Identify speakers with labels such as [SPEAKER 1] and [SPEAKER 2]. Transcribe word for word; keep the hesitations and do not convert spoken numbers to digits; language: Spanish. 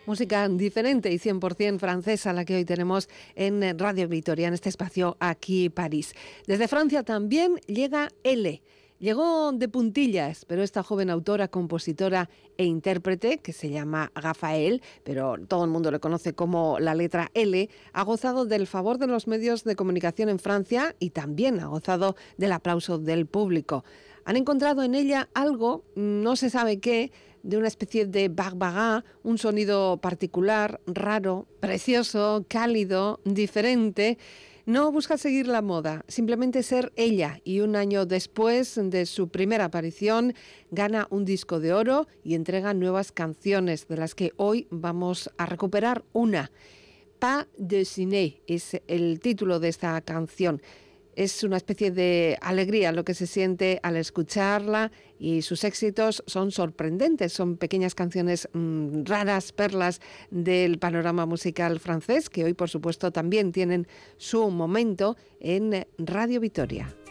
[SPEAKER 1] Música diferente y cien por ciento francesa, la que hoy tenemos en Radio Vitoria, en este espacio Aquí París. Desde Francia también llega L. Llegó de puntillas, pero esta joven autora, compositora e intérprete, que se llama Raphael, pero todo el mundo le conoce como la letra L, ha gozado del favor de los medios de comunicación en Francia y también ha gozado del aplauso del público. Han encontrado en ella algo, no se sabe qué, de una especie de barbara, un sonido particular, raro, precioso, cálido, diferente. No busca seguir la moda, simplemente ser ella, y un año después de su primera aparición gana un disco de oro y entrega nuevas canciones, de las que hoy vamos a recuperar una. Pas de ciné es el título de esta canción. Es una especie de alegría lo que se siente al escucharla, y sus éxitos son sorprendentes. Son pequeñas canciones mmm, raras, perlas del panorama musical francés, que hoy, por supuesto, también tienen su momento en Radio Vitoria.